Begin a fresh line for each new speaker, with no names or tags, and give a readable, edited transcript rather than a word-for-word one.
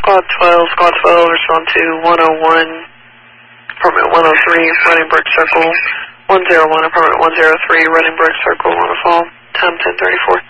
Squad 12, respond to 101, apartment 103, running brick circle, 101, apartment 103, running brick circle, on a fall, time 10:34.